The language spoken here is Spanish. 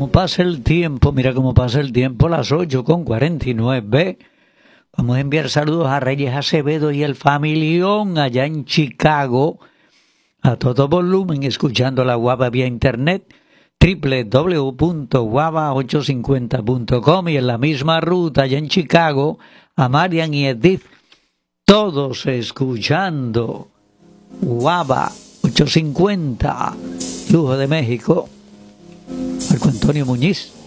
cómo pasa el tiempo, mira cómo pasa el tiempo, las 8:49. Vamos a enviar saludos a Reyes Acevedo y el familión allá en Chicago, a todo volumen, escuchando la Guava vía internet, www.guava850.com, y en la misma ruta allá en Chicago, a Marian y Edith, todos escuchando Guava 850, Lujo de México. Marco Antonio Muñiz.